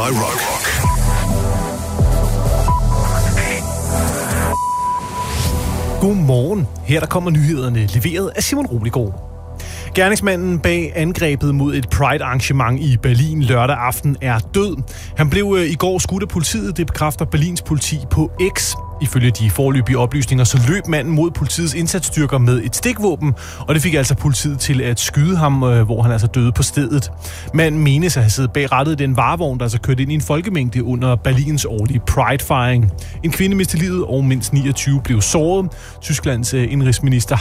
Rock. Godmorgen. Her der kommer nyhederne, leveret af Simon Roligård. Gerningsmanden bag angrebet mod et Pride-arrangement i Berlin lørdag aften er død. Han blev i går skudt af politiet, det bekræfter Berlins politi på X. Ifølge de foreløbige oplysninger, så løb manden mod politiets indsatsstyrker med et stikvåben, og det fik altså politiet til at skyde ham, hvor han altså døde på stedet. Manden menes at have siddet bag rattet i den varevogn, der altså kørte ind i en folkemængde under Berlins årlige Pride-fejring. En kvinde mistede livet, og mindst 29 blev såret. Tysklands indrigsminister